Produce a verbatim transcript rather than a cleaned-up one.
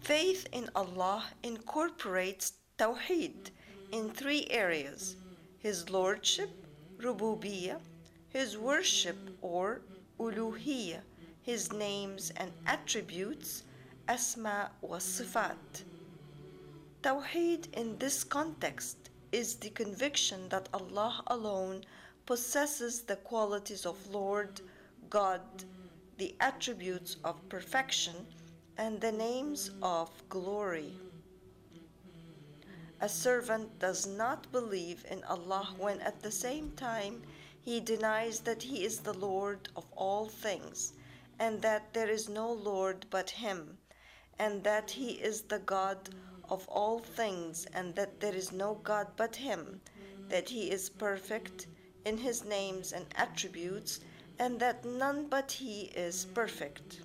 Faith in Allah incorporates Tawheed in three areas: His Lordship, Rububiyyah, His worship or Uluhiyyah, His names and attributes, Asma wa Sifat. Tawheed in this context is the conviction that Allah alone possesses the qualities of Lord, God, the attributes of perfection, and the names of glory. A servant does not believe in Allah when at the same time he denies that He is the Lord of all things, and that there is no Lord but Him, and that He is the God of all things, and that there is no God but Him, that He is perfect in His names and attributes, and that none but He is perfect.